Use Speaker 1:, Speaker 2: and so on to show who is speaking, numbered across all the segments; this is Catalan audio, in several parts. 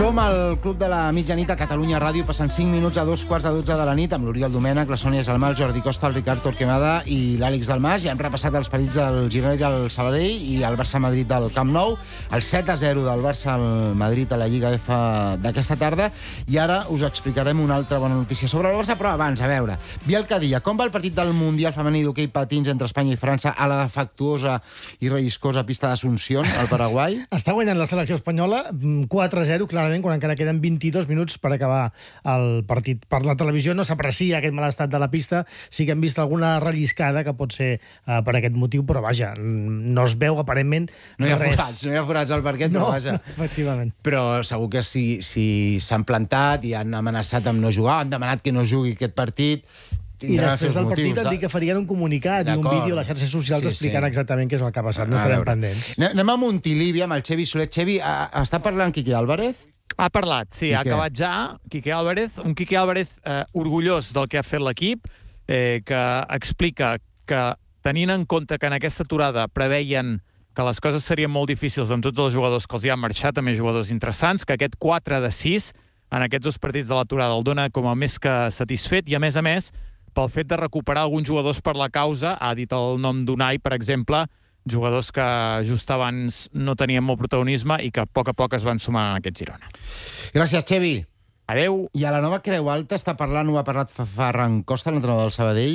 Speaker 1: Som al Club de la Mitjanit a Catalunya Ràdio, passant 5 minuts a 2:15 de la nit, amb l'Oriol Domènech, la Sònia Gelmà, el Jordi Costa, el Ricard Torquemada i l'Àlex Dalmas. Ja hem repassat els partits del Girona i del Sabadell i el Barça-Madrid del Camp Nou, el 7-0 del Barça al Madrid a la Lliga F d'aquesta tarda, i ara us explicarem una altra bona notícia sobre el Barça, però abans, a veure, Biel Cadilla, com va el partit del Mundial femení d'hoquei patins entre Espanya i França a la defectuosa i relliscosa pista d'Asunción, al Paraguai?
Speaker 2: Està guanyant la selecció espanyola 4-0, clarament, quan encara queden 22 minuts per acabar el partit. Per la televisió no s'aprecia aquest mal estat de la pista, sí que hem vist alguna relliscada que pot ser per aquest motiu, però vaja, no es veu aparentment
Speaker 1: no hi ha
Speaker 2: res.
Speaker 1: No hi ha forats al parquet, però vaja.
Speaker 2: No, efectivament.
Speaker 1: Però segur que si s'han plantat i han amenaçat amb no jugar, han demanat que no jugui aquest partit,
Speaker 2: i després del partit han dit que farien un comunicat i un vídeo a les xarxes socials explicant exactament què és el que ha passat. No estarem pendents.
Speaker 1: Anem a Montilivi amb el Xevi Soler. Xevi, està parlant Quique Álvarez?
Speaker 3: Ha parlat, sí, ha acabat ja. Quique Álvarez, un Quique Álvarez orgullós del que ha fet l'equip, que explica que tenint en compte que en aquesta aturada preveien que les coses serien molt difícils amb tots els jugadors que els hi han marxat, també jugadors interessants, que aquest 4-6 en aquests dos partits de l'aturada el dona com a més que satisfet, i a més, pel fet de recuperar alguns jugadors per la causa, ha dit el nom d'Unai, per exemple, jugadors que just abans no tenien molt protagonisme i que a poc es van sumar en aquest Girona.
Speaker 1: Gràcies, Xevi.
Speaker 3: Adéu.
Speaker 1: I a la nova Creu Alta està parlant, ho ha parlat Ferran Costa, l'entrenador del Sabadell,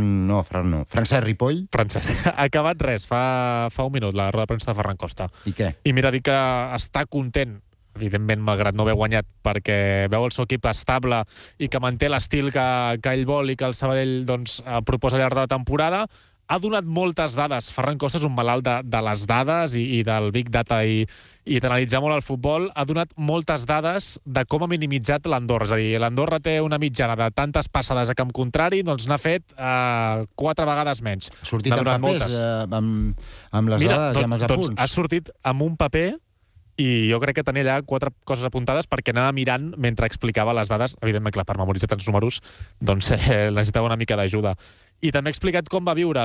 Speaker 1: Francesc Ripoll.
Speaker 4: Francesc, ha acabat res, fa un minut, la roda de premsa de Ferran Costa.
Speaker 1: I què?
Speaker 4: I mira, dir que està content, evidentment, malgrat no haver guanyat, perquè veu el seu equip estable i que manté l'estil que ell vol i que el Sabadell proposa al llarg de la temporada. Ha donat moltes dades. Ferran Costa és un malalt de les dades i del Big Data i d'analitzar molt el futbol. Ha donat moltes dades de com ha minimitzat l'Andorra. És a dir, l'Andorra té una mitjana de tantes passades a camp contrari, doncs n'ha fet 4 vegades menys.
Speaker 1: Ha sortit en papers amb les dades i amb els apunts.
Speaker 4: Ha sortit amb un paper i jo crec que tenia allà 4 coses apuntades perquè anava mirant mentre explicava les dades. Evidentment, clar, per memoritzar tants números, doncs necessitava una mica d'ajuda. I també ha explicat com va viure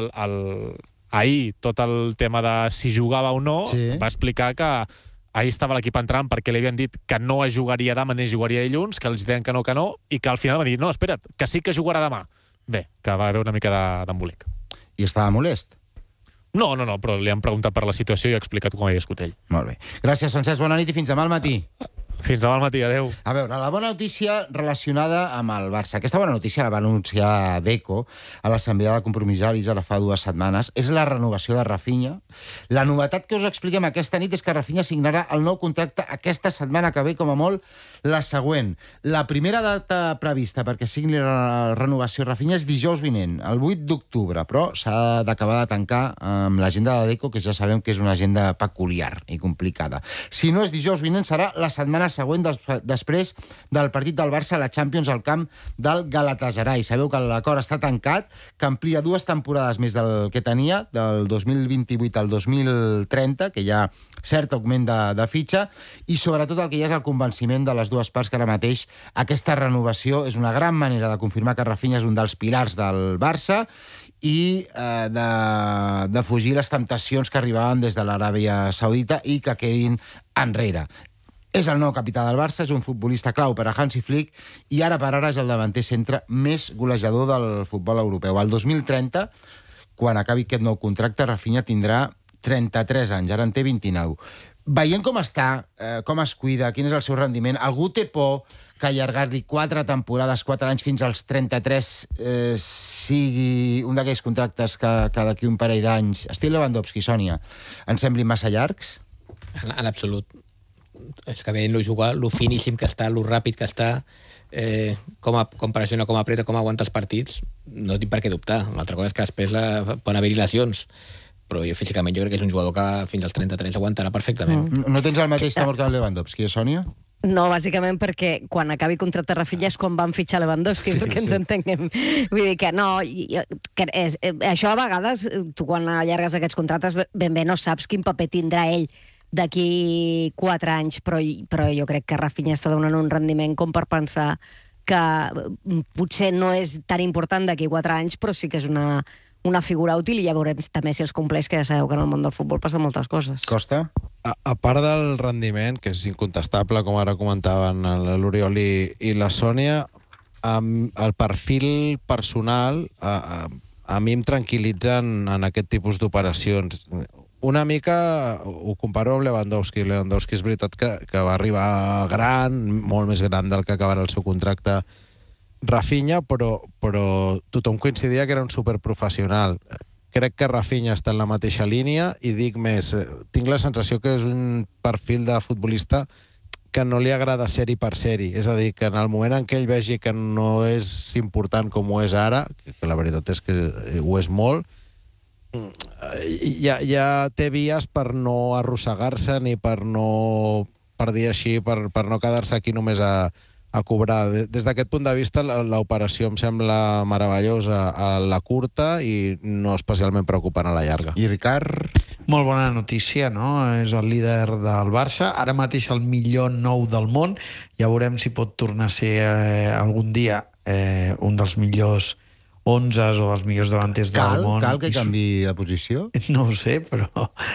Speaker 4: ahir tot el tema de si jugava o no. Sí. Va explicar que ahir estava l'equip entrant perquè li havien dit que no es jugaria demà ni jugaria dilluns, que els deien que no, i que al final va dir, no, espera't, que sí que jugarà demà. Bé, que va haver una mica d'embolic.
Speaker 1: I estava molest?
Speaker 4: No, però li han preguntat per la situació i ha explicat com havia viscut ell.
Speaker 1: Molt bé. Gràcies, Francesc. Bona nit i fins demà al matí.
Speaker 4: Fins demà al matí, adeu.
Speaker 1: A veure, la bona notícia relacionada amb el Barça. Aquesta bona notícia la va anunciar Deco a l'Assemblea de Compromissaris ara fa 2 setmanes. És la renovació de Rafinha. La novetat que us expliquem aquesta nit és que Rafinha signarà el nou contracte aquesta setmana que ve, com a molt, la següent. La primera data prevista perquè signi la renovació Rafinha és dijous vinent, el 8 d'octubre, però s'ha d'acabar de tancar amb l'agenda de Deco, que ja sabem que és una agenda peculiar i complicada. Si no és dijous vinent, serà la setmana següent després del partit del Barça a la Champions al camp del Galatasaray. Sabeu que l'acord està tancat, que amplia 2 temporades més del que tenia, del 2028 al 2030, que hi ha cert augment de fitxa, i sobretot el que hi ha és el convenciment de les dues parts que ara mateix aquesta renovació és una gran manera de confirmar que Rafinha és un dels pilars del Barça i de fugir les temptacions que arribaven des de l'Aràbia Saudita i que quedin enrere. És el nou capità del Barça, és un futbolista clau per a Hansi Flick i ara per ara és el davanter centre més golejador del futbol europeu. Al 2030, quan acabi aquest nou contracte, Rafinha tindrà 33 anys, ara en té 29. Veient com està, com es cuida, quin és el seu rendiment, algú té por que allargar-li 4 temporades, 4 anys fins als 33 sigui un d'aquells contractes que d'aquí un parell d'anys, estil Lewandowski, Sònia, ens semblin massa llargs?
Speaker 5: En absolut. És que veient-lo jugar, lo finíssim que està, lo ràpid que està, com pressiona, com apreta, com aguanta els partits, no tinc per què dubtar. L'altra cosa és que després poden haver-hi lesions, però jo físicament jo crec que és un jugador que fins als 33 aguantarà perfectament.
Speaker 1: No tens el mateix temor que el Lewandowski, Sònia?
Speaker 6: No, bàsicament perquè quan acabi contracte Rafinha és quan van fitxar Lewandowski, perquè ens entenguem. Vull dir que no, això a vegades, tu quan allargues aquests contractes ben bé no saps quin paper tindrà ell d'aquí 4 anys, però jo crec que Rafinha està donant un rendiment com per pensar que potser no és tan important d'aquí 4 anys, però sí que és una una figura útil i ja veurem també si els compleix, que ja sabeu que en el món del futbol passen moltes coses.
Speaker 1: Costa?
Speaker 7: A part del rendiment, que és incontestable, com ara comentaven l'Oriol i la Sònia, el perfil personal a mi em tranquil·litzen en aquest tipus d'operacions. Una mica ho comparo amb Lewandowski. Lewandowski és veritat que va arribar gran, molt més gran del que acabarà el seu contracte Rafinha, però tothom coincidia que era un superprofessional. Crec que Rafinha està en la mateixa línia i dic més, tinc la sensació que és un perfil de futbolista que no li agrada sèrie per sèrie. És a dir, que en el moment en què ell vegi que no és important com ho és ara, que la veritat és que ho és molt, ja té vies per no arrossegar-se ni per dir així, per no quedar-se aquí només a cobrar. Des d'aquest punt de vista, l'operació em sembla meravellosa a la curta i no especialment preocupant a la llarga.
Speaker 1: I Ricard?
Speaker 8: Molt bona notícia, no? És el líder del Barça, ara mateix el millor 9 del món. Ja veurem si pot tornar a ser algun dia un dels millors 11 o dels millors davanters del món.
Speaker 1: Cal que canvi de posició?
Speaker 8: No ho sé, però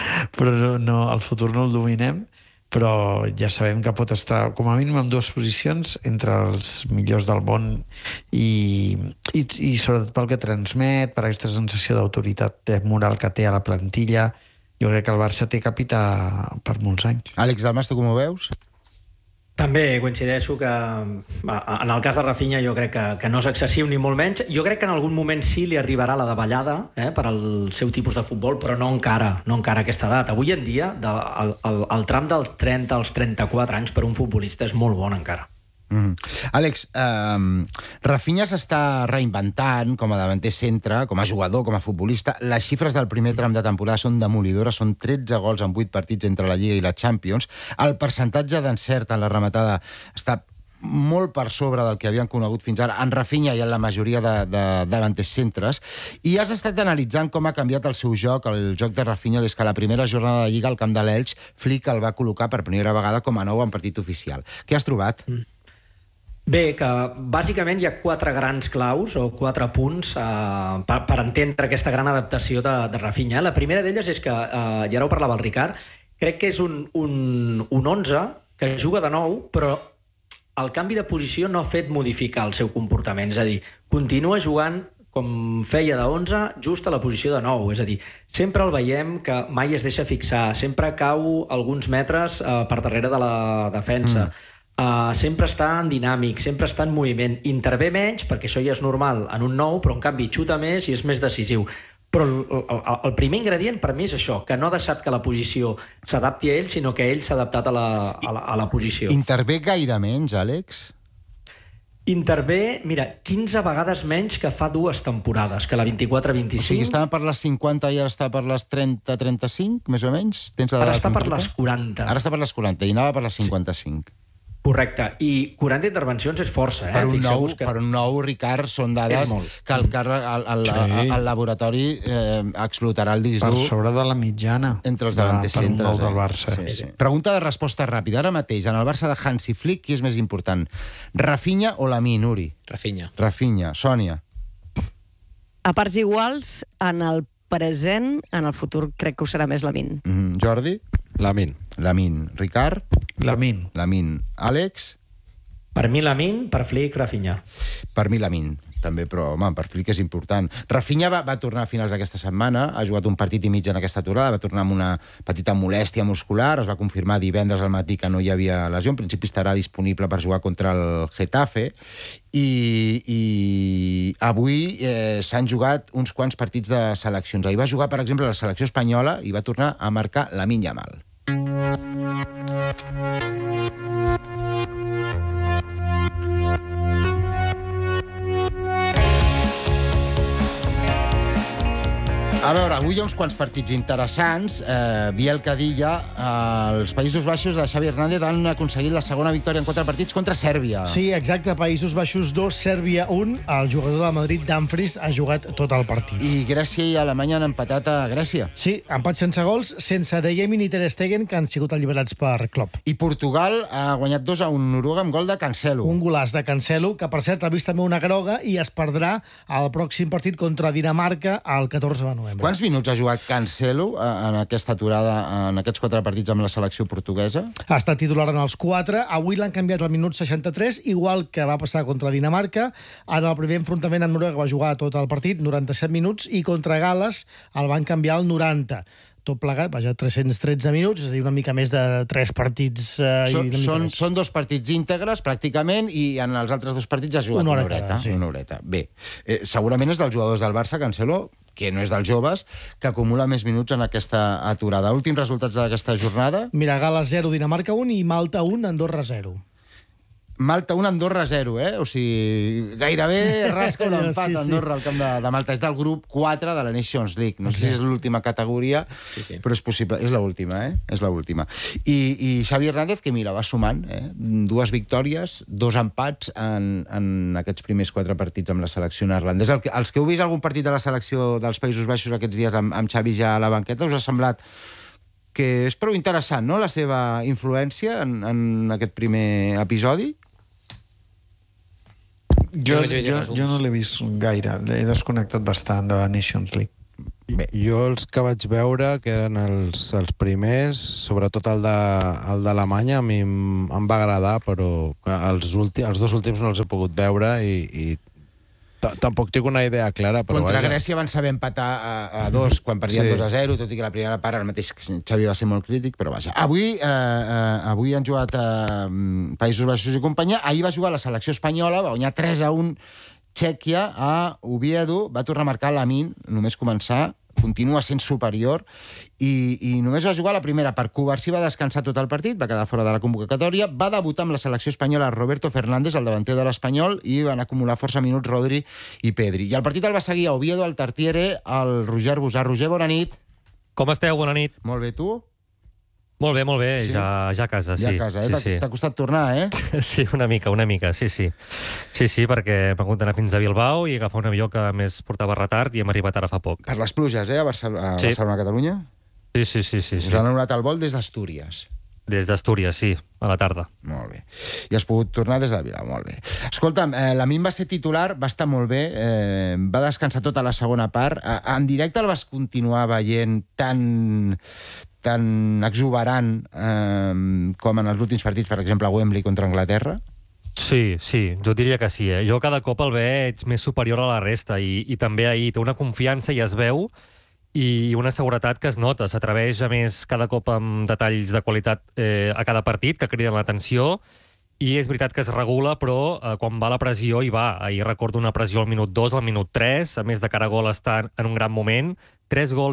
Speaker 8: no, el futur no el dominem, però ja sabem que pot estar com a mínim en 2 posicions entre els millors del món i sobretot pel que transmet, per aquesta sensació d'autoritat moral que té a la plantilla. Jo crec que el Barça té capità per molts anys.
Speaker 1: Àlex Dalmas, tu com ho veus?
Speaker 9: També coincideixo que en el cas de Rafinha jo crec que no és excessiu ni molt menys. Jo crec que en algun moment sí li arribarà la davallada per al seu tipus de futbol, però no encara a aquesta edat. Avui en dia el tram dels 30 als 34 anys per un futbolista és molt bon encara.
Speaker 1: Àlex, Rafinha s'està reinventant com a davanter centre, com a jugador, com a futbolista. Les xifres del primer tram de temporada són demolidores, són 13 gols en 8 partits entre la Lliga i la Champions. El percentatge d'encert en la rematada està molt per sobre del que havien conegut fins ara en Rafinha i en la majoria de davanters centres, i has estat analitzant com ha canviat el seu joc, el joc de Rafinha, des que la primera jornada de Lliga al camp de l'Elx, Flick el va col·locar per primera vegada com a nou en partit oficial. Què has trobat?
Speaker 9: Bé, que bàsicament hi ha 4 grans claus o 4 punts per entendre aquesta gran adaptació de Rafinha. La primera d'elles és que, i ara ho parlava el Ricard, crec que és un 11 que juga de nou, però el canvi de posició no ha fet modificar el seu comportament. És a dir, continua jugant com feia de 11 just a la posició de 9. És a dir, sempre el veiem que mai es deixa fixar, sempre cau alguns metres per darrere de la defensa. Sempre està en dinàmic, sempre està en moviment. Intervé menys, perquè això ja és normal en un 9, però en canvi xuta més i és més decisiu. Però el primer ingredient per mi és això, que no ha deixat que la posició s'adapti a ell, sinó que ell s'ha adaptat a la posició.
Speaker 1: Intervé gaire menys, Àlex?
Speaker 9: Intervé, mira, 15 vegades menys que fa 2 temporades, que la 24-25.
Speaker 1: O sigui, estava per les 50 i ara està per les 30-35, més o menys?
Speaker 9: Ara està per les 40.
Speaker 1: Ara està per les 40 i anava per les 55.
Speaker 9: Correcte, i 40 intervencions és força,
Speaker 1: Per un nou, Ricard, són dades que el laboratori explotarà el disc dur.
Speaker 8: Per sobre de la mitjana
Speaker 1: entre els davanters centres.
Speaker 8: Per un nou del Barça.
Speaker 1: Sí. Pregunta de resposta ràpida. Ara mateix, en el Barça de Hansi Flick, qui és més important? Rafinha o Lamine, Uri?
Speaker 5: Rafinha.
Speaker 1: Sònia?
Speaker 6: A parts iguals, en el present, en el futur crec que ho serà més Lamine.
Speaker 1: Jordi? Lamine. Ricard? Lamine. Àlex?
Speaker 9: Per mi Lamine, per Flick, Rafinha.
Speaker 1: Per mi Lamine, també, però home, per Flick és important. Rafinha va tornar a finals d'aquesta setmana, ha jugat un partit i mig en aquesta aturada, va tornar amb una petita molèstia muscular, es va confirmar divendres al matí que no hi havia lesió, en principi estarà disponible per jugar contra el Getafe, i avui s'han jugat uns quants partits de seleccions. Ahir va jugar, per exemple, la selecció espanyola i va tornar a marcar Lamine Yamal. A veure, avui hi ha uns quants partits interessants. Biel Cadilla, els Països Baixos de Xavi Hernández han aconseguit la segona victòria en 4 partits contra Sèrbia.
Speaker 2: Sí, exacte. Països Baixos 2, Sèrbia 1. El jugador de Madrid, Dumfries, ha jugat tot el partit.
Speaker 1: I Grècia i Alemanya han empatat a Grècia.
Speaker 2: Sí, empat sense gols, sense De Jong ni Ter Stegen, que han sigut alliberats per Klopp.
Speaker 1: I Portugal ha guanyat 2-1 Noruega amb gol de Cancelo.
Speaker 2: Un golaç de Cancelo, que per cert ha vist també una groga i es perdrà al pròxim partit contra Dinamarca el 14 de novembre.
Speaker 1: Quants minuts ha jugat Cancelo en aquesta aturada, en aquests 4 partits amb la selecció portuguesa?
Speaker 2: Ha estat titular en els 4. Avui l'han canviat al minut 63, igual que va passar contra Dinamarca. En el primer enfrontament amb Noruega va jugar tot el partit, 97 minuts, i contra Gal·les el van canviar al 90. Tot plegat, vaja, 313 minuts, és a dir, una mica més de 3 partits.
Speaker 1: Són 2 partits íntegres, pràcticament, i en els altres 2 partits ha jugat una horeta. Sí. Una horeta. Bé, segurament és dels jugadors del Barça, Cancelo, que no és dels joves, que acumula més minuts en aquesta aturada. Últims resultats d'aquesta jornada?
Speaker 2: Mira, Gal·les 0, Dinamarca 1 i Malta 1, Andorra 0.
Speaker 1: Malta 1, Andorra 0, eh? O sigui, gairebé rasca un empat Andorra al camp de Malta. És del grup 4 de la Nations League. No sé si és l'última categoria, però és possible. És l'última, eh? És l'última. I Xavi Hernández, que mira, va sumant, 2 victòries, 2 empats en aquests primers 4 partits amb la selecció neerlandesa. Els que heu vist algun partit de la selecció dels Països Baixos aquests dies amb Xavi ja a la banqueta, us ha semblat que és prou interessant, no?, la seva influència en aquest primer episodi?
Speaker 8: Jo no l'he vist gaire, l'he desconnectat bastant de la Nations League.
Speaker 7: Bé, jo els que vaig veure, que eren els primers, sobretot el d'Alemanya, a mi em va agradar, però els 2 últims no els he pogut veure i tampoc tinc una idea clara. Però
Speaker 1: contra Grècia van saber empatar a 2 quan perdien 2-0, tot i que la primera part el mateix Xavi va ser molt crític, però vaja. Avui han jugat Països Baixos i companyia. Ahir va jugar la selecció espanyola, va guanyar 3-1 Txèquia a Oviedo, va tornar a marcar Lamine, només començar, continua sent superior, i només va jugar la primera part. Covarsí va descansar tot el partit, va quedar fora de la convocatòria, va debutar amb la selecció espanyola Roberto Fernández, el davanter de l'Espanyol, i van acumular força minuts Rodri i Pedri. I el partit el va seguir a Oviedo, al Tartiere, el Roger Busà. Roger, bona nit.
Speaker 10: Com esteu? Bona nit.
Speaker 1: Molt bé, tu?
Speaker 10: Molt bé, sí? Ja a casa, sí.
Speaker 1: Ja a casa, eh?
Speaker 10: Sí.
Speaker 1: T'ha costat tornar, eh?
Speaker 10: Sí, una mica, sí. Sí, perquè m'ha hagut d'anar fins a Bilbao i agafar un avió que més portava retard i hem arribat ara fa poc.
Speaker 1: Per les pluges, a Barcelona, Catalunya?
Speaker 10: Sí.
Speaker 1: Us han anul·lat el vol des d'Astúries.
Speaker 10: Des d'Astúries, sí, a la tarda.
Speaker 1: Molt bé. I has pogut tornar des de Bilbao, molt bé. Escolta'm, Lamine va ser titular, va estar molt bé, va descansar tota la segona part. En directe el vas continuar veient tan exuberant com en els últims partits, per exemple, a Wembley contra Anglaterra?
Speaker 10: Sí, jo diria que sí. Jo cada cop el veig més superior a la resta i també ahir té una confiança i es veu i una seguretat que es nota. S'atreveix, a més, cada cop amb detalls de qualitat a cada partit que criden l'atenció i és veritat que es regula, però quan va la pressió hi va. Ahir recordo una pressió al minut 2, al minut 3, a més de cara a gol està en un gran moment. 4 gols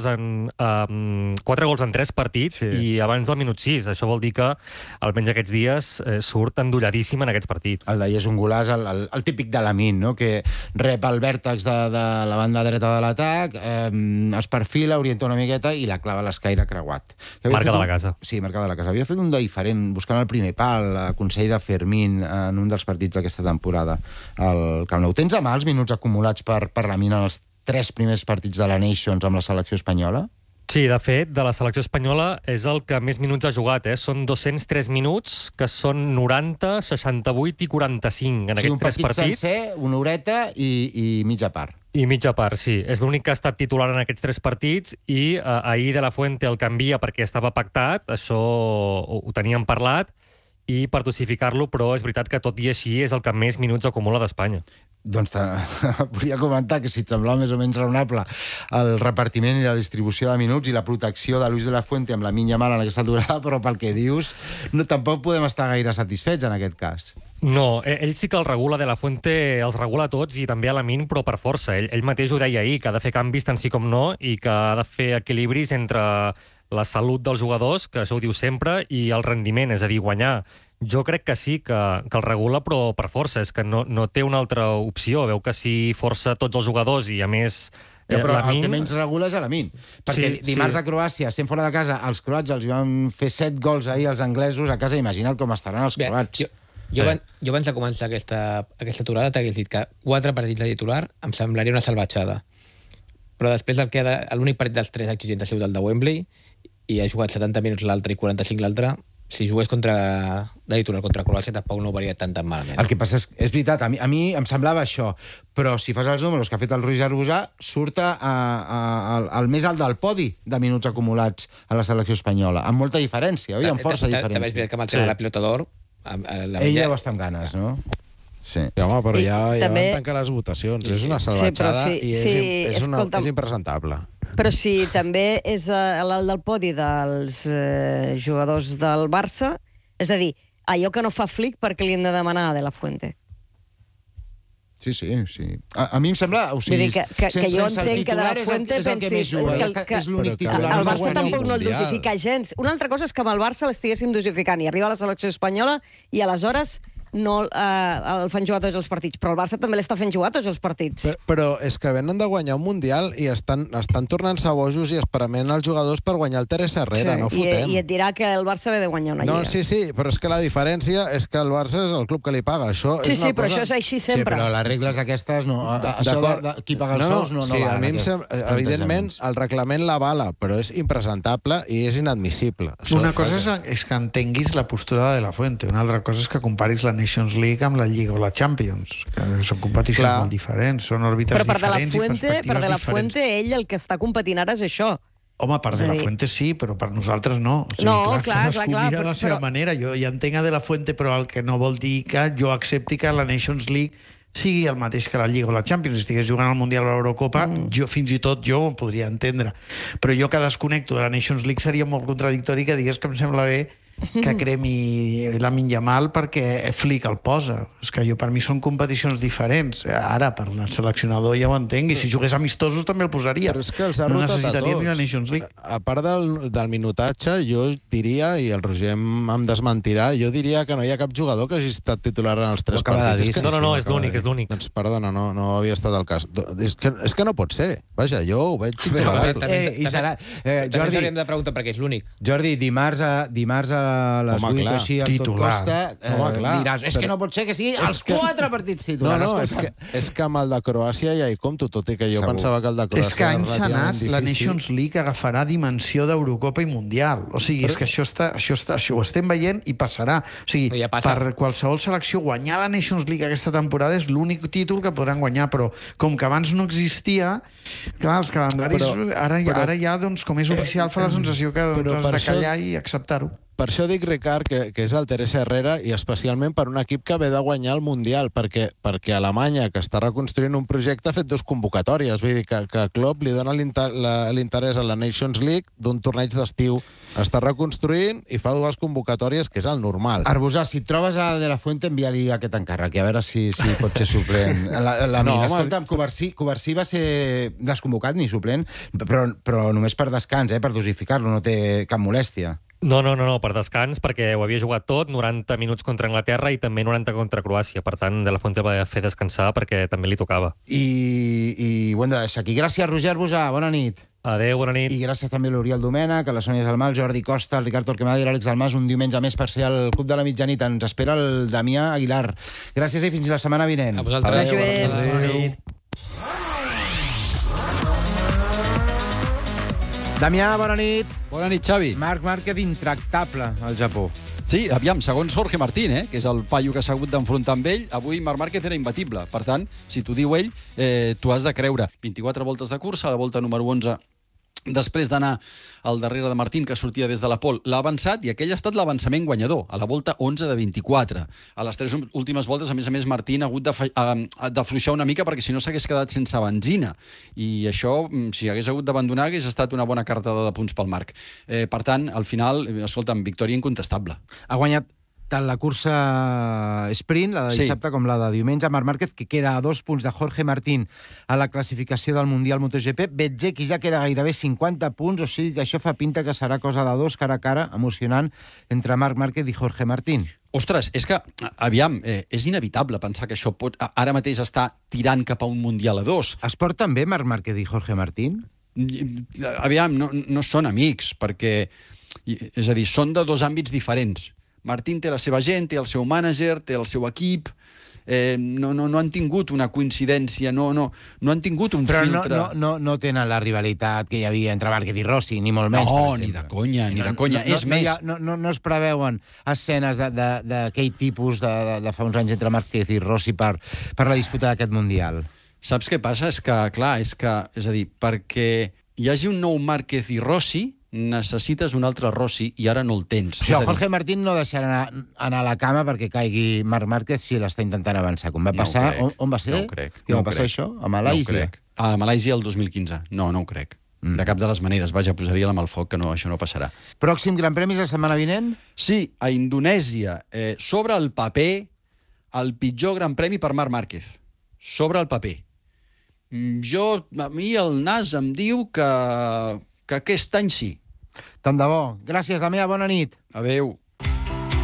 Speaker 10: en 3 partits i abans del minut 6. Això vol dir que, almenys aquests dies, surt endolladíssim en aquests partits.
Speaker 1: El d'ahir és un golàs, el típic de Lamine, no?, que rep el vèrtex de la banda dreta de l'atac, es perfila, orienta una miqueta i la clava a l'escaire creuat.
Speaker 10: Marca de la casa.
Speaker 1: Sí, marca de la casa. Havia fet un de diferent, buscant el primer pal, a consell de Fermín, en un dels partits d'aquesta temporada al Camp Nou. Tens a mà els minuts acumulats per Lamine en els 3 primers partits de la Nations amb la selecció espanyola?
Speaker 10: Sí, de fet, de la selecció espanyola és el que més minuts ha jugat. Són 203 minuts, que són 90, 68 i 45 en aquests 3 partits.
Speaker 1: Un partit sencer, una horeta i mitja part.
Speaker 10: I mitja part, sí. És l'únic que ha estat titular en aquests 3 partits i ahir De La Fuente el canvia perquè estava pactat, això ho teníem parlat, i per dosificar-lo, però és veritat que tot i així és el que més minuts acumula d'Espanya.
Speaker 1: Doncs volia comentar que si et semblava més o menys raonable el repartiment i la distribució de minuts i la protecció de Luis de la Fuente amb Lamine Yamal en aquesta aturada, però pel que dius tampoc podem estar gaire satisfets en aquest cas.
Speaker 10: No, ell sí que el regula, De La Fuente els regula tots i també a Lamine, però per força. Ell mateix ho deia ahir, que ha de fer canvis tant sí com no i que ha de fer equilibris entre la salut dels jugadors, que això ho diu sempre, i el rendiment, és a dir, guanyar. Jo crec que sí, que el regula, però per força. És que no té una altra opció. Veu que si força tots els jugadors i, a més,
Speaker 1: Però el que menys regula és Lamin. Perquè dimarts a Croàcia, sent fora de casa, els croats els van fer 7 gols ahir als anglesos a casa. Imagina't com estaran els croats.
Speaker 5: Jo abans de començar aquesta aturada t'hagués dit que 4 partits de titular em semblaria una salvatjada. Però després l'únic partit dels 3 exigents ha sigut el de Wembley i ha jugat 70 minuts l'altre i 45 l'altre. Si jugués de titular contra Croàcia tampoc no ho veuria tan malament.
Speaker 1: El que passa és veritat, a mi em semblava això, però si fas els números que ha fet el Roger Arbusà, surt al més alt del podi de minuts acumulats a la selecció espanyola, amb molta diferència, oi? Amb força diferència.
Speaker 5: També és veritat que amb el tema de la pilota d'or...
Speaker 1: Ell ja ho està amb ganes, no? Sí.
Speaker 7: Home, però ja van tancar les votacions. És una salvatjada i és impresentable.
Speaker 6: Però si també és l'alt del podi dels jugadors del Barça, és a dir, allò que no fa Flick, perquè li hem de demanar a De La Fuente.
Speaker 1: Sí. A mi em sembla... O sigui,
Speaker 6: que jo entenc que De La Fuente pensi que el Barça tampoc no el dosifica gens. Una altra cosa és que amb el Barça l'estiguéssim dosificant i arriba a la selecció espanyola i aleshores no el fan jugar tots els partits, però el Barça també l'està fent jugar tots els partits.
Speaker 7: Però és que venen de guanyar un Mundial i estan tornant-se bojos i esperament els jugadors per guanyar el Teresa Herrera, no fotem.
Speaker 6: I et dirà que el Barça ve de guanyar una lliga.
Speaker 7: No, sí, però és que la diferència és que el Barça és el club que li paga. Això és una
Speaker 6: però això és així sempre.
Speaker 1: Sí, però les regles aquestes, no. Això de qui paga els sous no
Speaker 7: sí,
Speaker 1: va.
Speaker 7: A mi em sembla, evidentment, el reglament l'avala, però és impresentable i és inadmissible.
Speaker 8: Una cosa és que entenguis la postura de De La Fuente, una altra cosa és que comparis la Nations League amb la Lliga o la Champions, que són competicions molt diferents, són òrbites diferents i perspectives diferents.
Speaker 6: Per De La Fuente, ell el que està competint ara és això.
Speaker 8: Home, per De La Fuente sí, però per nosaltres no. O sigui, clar. Mira de la seva manera. Jo ja entenc a De La Fuente, però el que no vol dir que jo accepti que la Nations League sigui el mateix que la Lliga o la Champions. Si estigués jugant al Mundial o a l'Eurocopa, fins i tot jo ho podria entendre. Però jo que desconnecto de la Nations League seria molt contradictori que digués que em sembla bé que cremi Lamine Yamal perquè Flick el posa. És que per mi són competicions diferents. Ara, per el seleccionador ja ho entenc, i si jugués amistosos també el posaria.
Speaker 7: Però és que els ha rotat a tots.
Speaker 8: Ni la Nations League.
Speaker 7: A part del minutatge, jo diria, i el Roger em desmentirà, jo diria que no hi ha cap jugador que hagi estat titular en els 3 partits.
Speaker 10: No, és l'únic.
Speaker 7: Doncs perdona, no havia estat el cas. És que no pot ser. Vaja, jo ho veig titular.
Speaker 5: També hauríem de preguntar per què és l'únic.
Speaker 1: Jordi, dimarts a les 8 així a tot costa, diràs, és que no pot ser que sigui els 4 partits titulars.
Speaker 7: No, és que amb el de Croàcia ja hi compto, tot i que jo pensava que el de Croàcia
Speaker 8: és que any senat la Nations League agafarà dimensió d'Eurocopa i Mundial. O sigui, és que això ho estem veient i passarà. O sigui, per qualsevol selecció guanyar la Nations League aquesta temporada és l'únic títol que podran guanyar, però com que abans no existia, clar, els calendaris ara ja, doncs, com és oficial, fa la sensació que has de callar i acceptar-ho.
Speaker 7: Per això dic, Ricard, que és el Teresa Herrera i especialment per un equip que ve de guanyar el Mundial, perquè Alemanya, que està reconstruint un projecte, ha fet 2 convocatòries. Vull dir que Klopp li dona l'interès a la Nations League d'un torneig d'estiu. Està reconstruint i fa 2 convocatòries, que és el normal.
Speaker 1: Arbusà, si et trobes a De La Fuente, envia-li aquest encàrrec, a veure si pot ser suplent. Escolta'm, Covarsí va ser desconvocat ni suplent, però només per descans, per dosificar-lo, no té cap molèstia.
Speaker 10: No, per descans, perquè ho havia jugat tot, 90 minuts contra Anglaterra i també 90 contra Croàcia. Per tant, De La Fuente va fer descansar perquè també li tocava.
Speaker 1: I ho hem de deixar aquí. Gràcies, Roger Arbusà. Bona nit.
Speaker 10: Adéu, bona nit.
Speaker 1: I gràcies també a l'Oriol Domènech, a la Sònia Salmà, el Jordi Costa, el Ricard Torquemada i l'Àlex Dalmas, un diumenge més per ser al Club de la Mitjanit. Ens espera el Damià Aguilar. Gràcies i fins la setmana vinent.
Speaker 5: A vosaltres.
Speaker 6: Adéu.
Speaker 1: Damià, bona nit.
Speaker 11: Bona nit, Xavi.
Speaker 1: Marc Márquez intractable al Japó.
Speaker 11: Sí, aviam, segons Jorge Martín, que és el paio que s'ha hagut d'enfrontar amb ell, avui Marc Márquez era imbatible. Per tant, si t'ho diu ell, t'ho has de creure. 24 voltes de cursa, a la volta número 11, després d'anar al darrere de Martín, que sortia des de la pole, l'ha avançat i aquell ha estat l'avançament guanyador, a la volta 11 de 24. A les 3 últimes voltes, a més, Martín ha hagut d'afluixar una mica perquè si no s'hagués quedat sense benzina. I això, si hagués hagut d'abandonar, hagués estat una bona cartada de punts pel Marc. Per tant, al final, escolta'm, victòria incontestable.
Speaker 1: Ha guanyat tant la cursa sprint, la de dissabte, com la de diumenge. Marc Márquez, que queda a 2 punts de Jorge Martín a la classificació del Mundial MotoGP. Betge, ja queda gairebé 50 punts, o sigui que això fa pinta que serà cosa de dos cara a cara, emocionant, entre Marc Márquez i Jorge Martín.
Speaker 11: Ostres, és que, aviam, és inevitable pensar que això pot ara mateix estar tirant cap a un Mundial a 2.
Speaker 1: Es porten bé Marc Márquez i Jorge Martín?
Speaker 11: Aviam, no són amics, perquè, és a dir, són de dos àmbits diferents. Martín té la seva gent, té el seu mànager, té el seu equip, no han tingut una coincidència, no han tingut un filtre.
Speaker 1: Però no tenen la rivalitat que hi havia entre Márquez i Rossi, ni molt menys.
Speaker 11: No, ni de conya, ni de conya. És més...
Speaker 1: No es preveuen escenes d'aquell tipus de fa uns anys entre Márquez i Rossi per la disputa d'aquest Mundial.
Speaker 11: Saps què passa? És que, clar, és a dir, perquè hi hagi un nou Márquez i Rossi, necessites un altre Rossi i ara no el tens.
Speaker 1: Això, Jorge Martín no deixarà anar a la cama perquè caigui Marc Márquez si l'està intentant avançar. Com va passar? On va ser?
Speaker 11: No ho crec.
Speaker 1: Què va passar això? A Malàisia?
Speaker 11: No ho crec. A Malàisia el 2015. No ho crec. De cap de les maneres. Vaja, posaria la mà al foc que això no passarà.
Speaker 1: Pròxim Gran Premi la setmana vinent?
Speaker 11: Sí, a Indonèsia. Sobre el paper, el pitjor Gran Premi per Marc Márquez. Sobre el paper. A mi el nas em diu que aquest any sí.
Speaker 1: Tant de bo. Gràcies, Damià. Bona nit.
Speaker 11: Adéu.